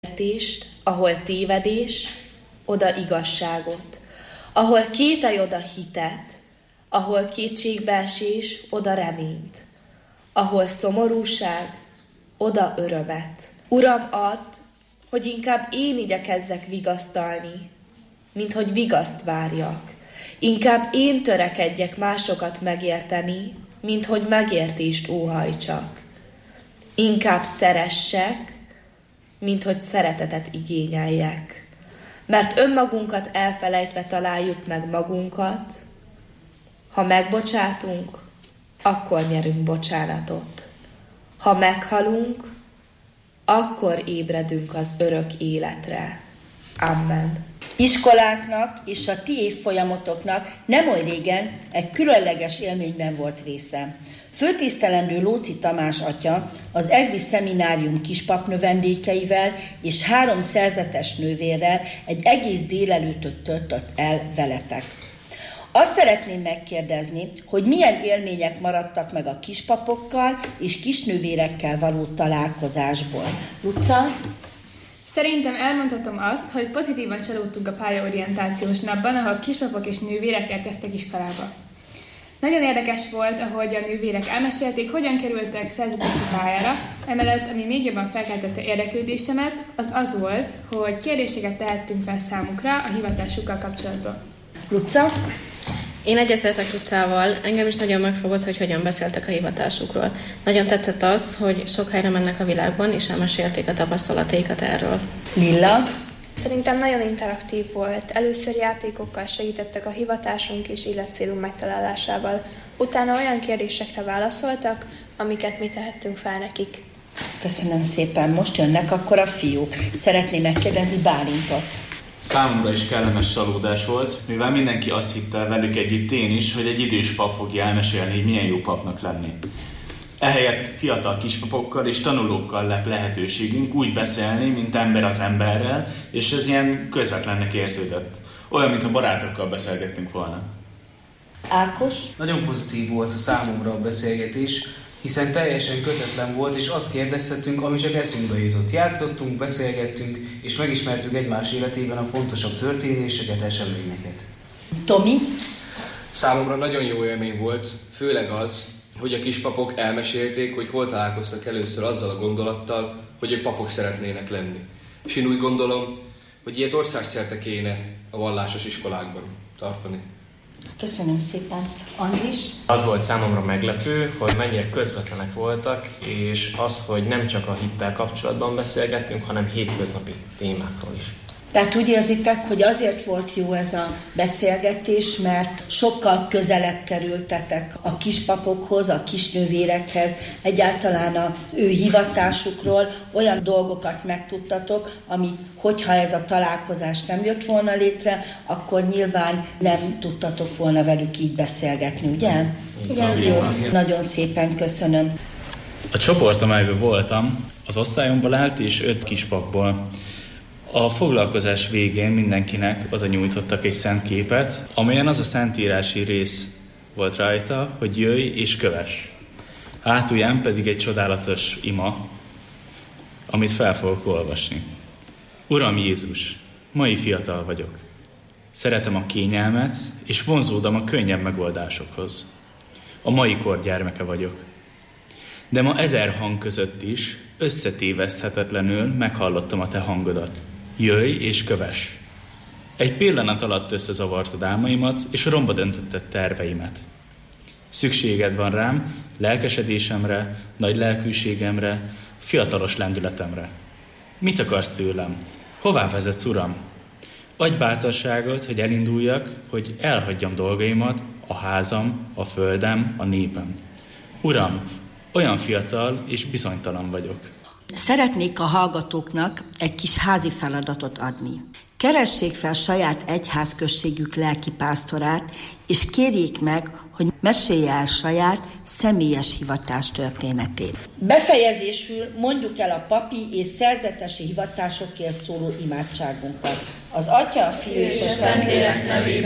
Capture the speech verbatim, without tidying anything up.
megértést, ahol tévedés, oda igazságot, ahol kételj, oda hitet, ahol kétségbeesés, oda reményt, ahol szomorúság, oda örömet. Uram, add, hogy inkább én igyekezzek vigasztalni, mint hogy vigaszt várjak. Inkább én törekedjek másokat megérteni, mint hogy megértést óhajtsak. Inkább szeressek, mint hogy szeretetet igényeljek. Mert önmagunkat elfelejtve találjuk meg magunkat, ha megbocsátunk, akkor nyerünk bocsánatot. Ha meghalunk, akkor ébredünk az örök életre. Amen. Iskolánknak és a ti évfolyamotoknak nem oly régen egy különleges élményben volt része. Főtisztelendő Lóczy Tamás atya az egri szeminárium kispap növendékeivel és három szerzetes nővérrel egy egész délelőttöt töltött el veletek. Azt szeretném megkérdezni, hogy milyen élmények maradtak meg a kispapokkal és kisnővérekkel való találkozásból. Luca? Szerintem elmondhatom azt, hogy pozitívan csalódtunk a pályaorientációs napban, ahol kispapok és nővérek érkeztek iskolába. Nagyon érdekes volt, ahogy a nővérek elmesélték, hogyan kerültek szerzetesi pályára, emellett, ami még jobban felkeltette érdeklődésemet, az az volt, hogy kérdéseket tehettünk fel számukra a hivatásukkal kapcsolatban. Luca? Én egyetértek Lucával, engem is nagyon megfogott, hogy hogyan beszéltek a hivatásukról. Nagyon tetszett az, hogy sok helyre mennek a világban, és elmesélték a tapasztalataikat erről. Lilla? Szerintem nagyon interaktív volt. Először játékokkal segítettek a hivatásunk és életcélunk megtalálásával. Utána olyan kérdésekre válaszoltak, amiket mi tehettünk fel nekik. Köszönöm szépen. Most jönnek akkor a fiúk. Szeretném megkérdezni Bálintot. Számomra is kellemes csalódás volt, mivel mindenki azt hitte velük együtt én is, hogy egy idős pap fogja elmesélni, hogy milyen jó papnak lenni. Ehelyett fiatal kispapokkal és tanulókkal lett lehetőségünk úgy beszélni, mint ember az emberrel, és ez ilyen közvetlennek érződött. Olyan, mintha barátokkal beszélgettünk volna. Ákos? Nagyon pozitív volt a számomra a beszélgetés, hiszen teljesen kötetlen volt, és azt kérdezhetünk, ami csak eszünkbe jutott. Játszottunk, beszélgettünk, és megismertük egymás életében a fontosabb történéseket, eseményeket. Tomi? Számomra nagyon jó élmény volt, főleg az, hogy a kispapok elmesélték, hogy hol találkoztak először azzal a gondolattal, hogy ők papok szeretnének lenni. És én úgy gondolom, hogy ilyet országszerte kéne a vallásos iskolákban tartani. Köszönöm szépen. Andris? Az volt számomra meglepő, hogy mennyire közvetlenek voltak, és az, hogy nem csak a hittel kapcsolatban beszélgettünk, hanem hétköznapi témákról is. Tehát úgy érzitek, hogy azért volt jó ez a beszélgetés, mert sokkal közelebb kerültetek a kispapokhoz, a kisnővérekhez, egyáltalán az ő hivatásukról, olyan dolgokat megtudtatok, amit, hogyha ez a találkozás nem jött volna létre, akkor nyilván nem tudtatok volna velük így beszélgetni, ugye? Igen. Jó, nagyon szépen köszönöm. A csoport, amelyben voltam, az osztályomból állt, és öt kispapból. A foglalkozás végén mindenkinek oda nyújtottak egy szent képet, amelyen az a szentírási rész volt rajta, hogy jöjj és kövess. Hátulján pedig egy csodálatos ima, amit fel fogok olvasni. Uram Jézus, mai fiatal vagyok. Szeretem a kényelmet, és vonzódom a könnyebb megoldásokhoz. A mai kor gyermeke vagyok. De ma ezer hang között is összetéveszthetetlenül meghallottam a te hangodat. Jöjj és kövess! Egy pillanat alatt összezavartad álmaimat, és romba döntötted terveimet. Szükséged van rám, lelkesedésemre, nagy lelkűségemre, fiatalos lendületemre. Mit akarsz tőlem? Hová vezetsz, Uram? Adj bátorságot, hogy elinduljak, hogy elhagyjam dolgaimat, a házam, a földem, a népem. Uram, olyan fiatal és bizonytalan vagyok. Szeretnék a hallgatóknak egy kis házi feladatot adni. Keressék fel saját egyházközségük lelkipásztorát, és kérjék meg, hogy mesélje el saját személyes hivatás történetét. Befejezésül mondjuk el a papi és szerzetesi hivatásokért szóló imádságunkat. Az Atya, a Fiú és a Szentlélek nevében.